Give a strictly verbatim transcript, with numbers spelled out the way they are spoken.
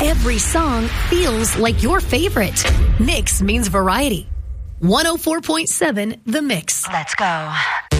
every song feels like your favorite. Mix means variety. one oh four point seven The Mix. Let's go.